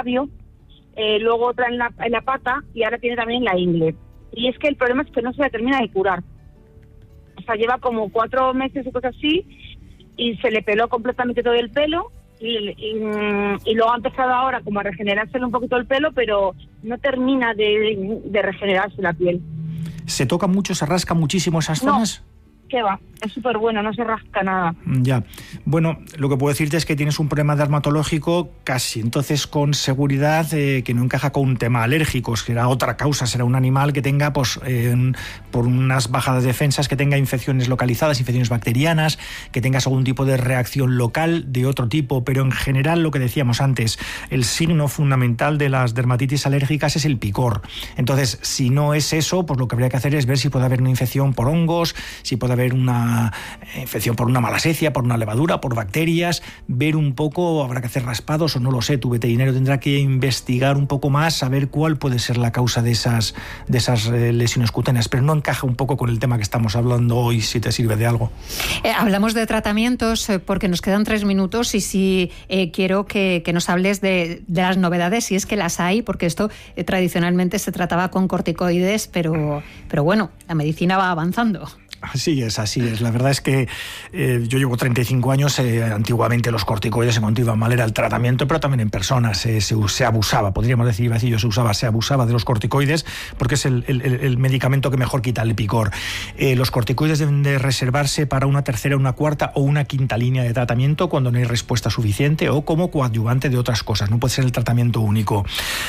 labio, luego otra en la pata y ahora tiene también la ingle. Y es que el problema es que no se la termina de curar. O sea, lleva como 4 meses o cosas así y se le peló completamente todo el pelo y luego ha empezado ahora como a regenerársele un poquito el pelo, pero no termina de regenerarse la piel. ¿Se toca mucho, se rasca muchísimo esas zonas? No. ¿Qué va? Es súper bueno, no se rasca nada. Ya. Bueno, lo que puedo decirte es que tienes un problema dermatológico casi, entonces con seguridad que no encaja con un tema alérgico, será otra causa, será un animal que tenga, pues, por unas bajas defensas, que tenga infecciones localizadas, infecciones bacterianas, que tengas algún tipo de reacción local de otro tipo, pero en general lo que decíamos antes, el signo fundamental de las dermatitis alérgicas es el picor. Entonces, si no es eso, pues lo que habría que hacer es ver si puede haber una infección por hongos, si puede haber una infección por una malacesia, por una levadura, por bacterias, ver un poco, habrá que hacer raspados o no lo sé, tu veterinario tendrá que investigar un poco más, saber cuál puede ser la causa de esas lesiones cutáneas, pero no encaja un poco con el tema que estamos hablando hoy, si te sirve de algo. Hablamos de tratamientos porque nos quedan 3 minutos y si quiero que nos hables de las novedades, si es que las hay, porque esto tradicionalmente se trataba con corticoides, pero bueno, la medicina va avanzando. Así es. La verdad es que yo llevo 35 años, antiguamente los corticoides en continuo mal era el tratamiento, pero también en personas se abusaba, podríamos decir, se abusaba de los corticoides porque es el medicamento que mejor quita el picor. Los corticoides deben de reservarse para una tercera, una cuarta o una quinta línea de tratamiento cuando no hay respuesta suficiente o como coadyuvante de otras cosas, no puede ser el tratamiento único.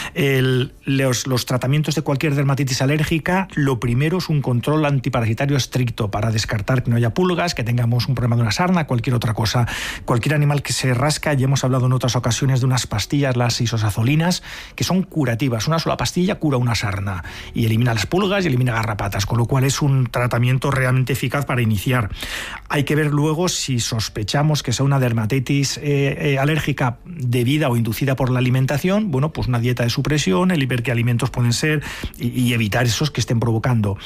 Los tratamientos de cualquier dermatitis alérgica, lo primero es un control antiparasitario estricto para descartar que no haya pulgas, que tengamos un problema de una sarna, cualquier otra cosa. Cualquier animal que se rasca, ya hemos hablado en otras ocasiones de unas pastillas, las isosazolinas, que son curativas. Una sola pastilla cura una sarna y elimina las pulgas y elimina garrapatas, con lo cual es un tratamiento realmente eficaz para iniciar. Hay que ver luego si sospechamos que sea una dermatitis alérgica debida o inducida por la alimentación, bueno, pues una dieta de supresión, el ver qué alimentos pueden ser y evitar esos que estén provocando.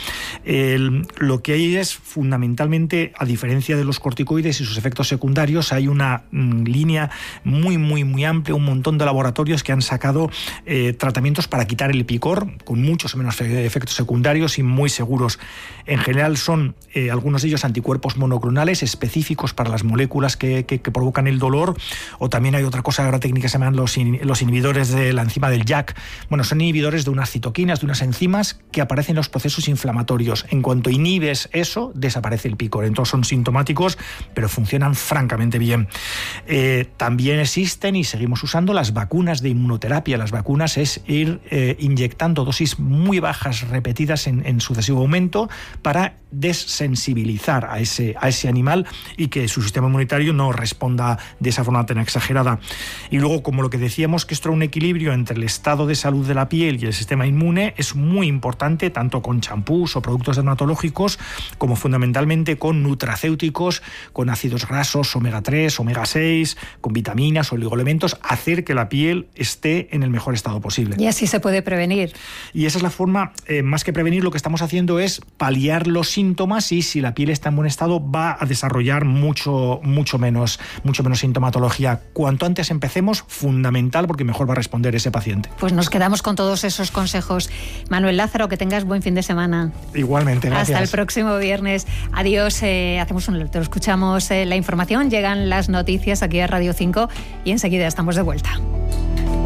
Lo que hay es fundamentalmente, a diferencia de los corticoides y sus efectos secundarios, hay una línea muy amplia, un montón de laboratorios que han sacado tratamientos para quitar el picor, con muchos o menos efectos secundarios y muy seguros. En general son algunos de ellos anticuerpos monoclonales específicos para las moléculas que provocan el dolor, o también hay otra cosa, ahora técnica, se llaman los inhibidores de la enzima del JAK. Bueno, son inhibidores de unas citoquinas, de unas enzimas que aparecen en los procesos inflamatorios. En cuanto inhibes eso, desaparece el picor. Entonces son sintomáticos, pero funcionan francamente bien. También existen y seguimos usando las vacunas de inmunoterapia. Las vacunas es ir inyectando dosis muy bajas repetidas en sucesivo aumento para desensibilizar a ese animal y que su sistema inmunitario no responda de esa forma tan exagerada. Y luego, como lo que decíamos, que esto es un equilibrio entre el estado de salud de la piel y el sistema inmune, es muy importante, tanto con champús o productos dermatológicos como fundamentalmente con nutracéuticos, con ácidos grasos, omega 3, omega 6, con vitaminas, oligoelementos, hacer que la piel esté en el mejor estado posible. Y así se puede prevenir. Y esa es la forma, más que prevenir, lo que estamos haciendo es paliar los síntomas, y si la piel está en buen estado va a desarrollar mucho menos sintomatología. Cuanto antes empecemos, fundamental, porque mejor va a responder ese paciente. Pues nos quedamos con todos esos consejos. Manuel Lázaro, que tengas buen fin de semana. Igualmente, gracias. Hasta el próximo viernes. Adiós, hacemos un alto, escuchamos la información, llegan las noticias aquí a Radio 5 y enseguida estamos de vuelta.